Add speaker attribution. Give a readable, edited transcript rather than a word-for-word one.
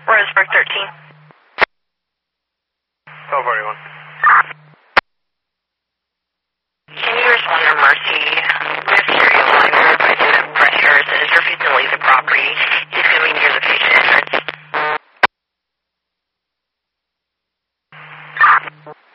Speaker 1: Roseburg 13.
Speaker 2: 1241.
Speaker 1: Can you respond to Mercy with serial line verified unit pressures and is refusing to leave the property? He's going to be near the patient entrance.